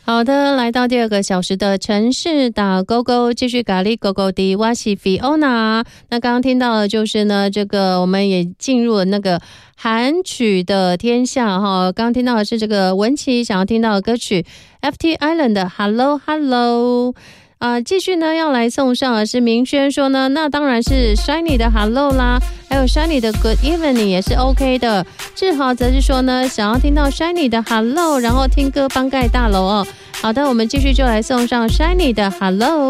好的，来到第二个小时的城市打勾勾，继续咖喱勾勾的我是 Fiona。那刚刚听到的就是呢，这个我们也进入了那个韩曲的天下哈。刚刚听到的是这个文琪想要听到的歌曲 FT Island 的 Hello Hello。继续呢要来送上的是明轩说呢，那当然是 Shiny 的 Hello 啦，还有 Shiny 的 Good Evening 也是 OK 的。志豪则是说呢，想要听到 Shiny 的 Hello， 然后听歌帮盖大楼哦。好的，我们继续就来送上 Shiny 的 Hello。